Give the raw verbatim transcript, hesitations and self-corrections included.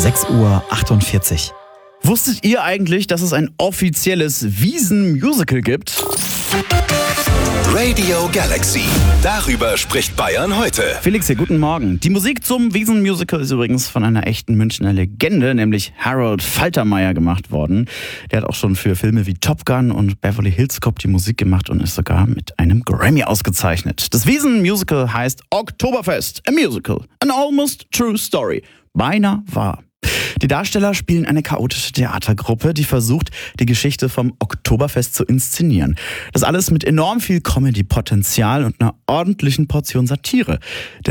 sechs Uhr achtundvierzig. Wusstet ihr eigentlich, dass es ein offizielles Wiesn-Musical gibt? Radio Galaxy. Darüber spricht Bayern heute. Felix hier, guten Morgen. Die Musik zum Wiesn-Musical ist übrigens von einer echten Münchner Legende, nämlich Harold Faltermeyer, gemacht worden. Der hat auch schon für Filme wie Top Gun und Beverly Hills Cop die Musik gemacht und ist sogar mit einem Grammy ausgezeichnet. Das Wiesn-Musical heißt Oktoberfest, a Musical, an almost true story. Beinahe wahr. Die Darsteller spielen eine chaotische Theatergruppe, die versucht, die Geschichte vom Oktoberfest zu inszenieren. Das alles mit enorm viel Comedy-Potenzial und einer ordentlichen Portion Satire.